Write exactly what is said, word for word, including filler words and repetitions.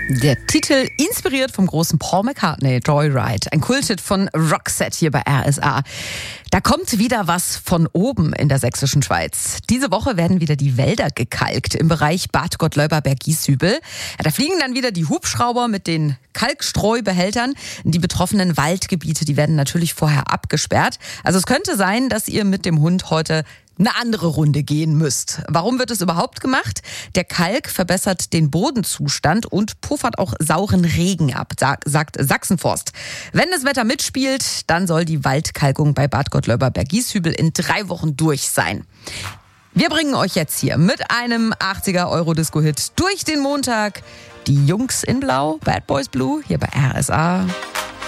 Der Titel inspiriert vom großen Paul McCartney, Joyride, ein Kulthit von Roxette hier bei R S A. Da kommt wieder was von oben in der sächsischen Schweiz. Diese Woche werden wieder die Wälder gekalkt im Bereich Bad Gottleuba-Bergieshübel. Ja, da fliegen dann wieder die Hubschrauber mit den Kalkstreubehältern. Die betroffenen Waldgebiete, die werden natürlich vorher abgesperrt. Also es könnte sein, dass ihr mit dem Hund heute eine andere Runde gehen müsst. Warum wird es überhaupt gemacht? Der Kalk verbessert den Bodenzustand und puffert auch sauren Regen ab, sagt Sachsenforst. Wenn das Wetter mitspielt, dann soll die Waldkalkung bei Bad Gottleuba-Bergieshübel in drei Wochen durch sein. Wir bringen euch jetzt hier mit einem achtziger-Euro-Disco-Hit durch den Montag. Die Jungs in Blau, Bad Boys Blue, hier bei R S A.